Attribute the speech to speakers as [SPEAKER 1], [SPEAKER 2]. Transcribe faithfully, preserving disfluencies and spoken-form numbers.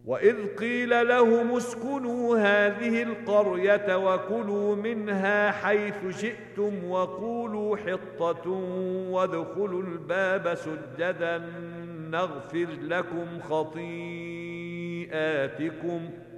[SPEAKER 1] وإذ قيل لهم اسكنوا هذه القرية وكلوا منها حيث شئتم وقولوا حطة وادخلوا الباب سجدا نغفر لكم خطيئاتكم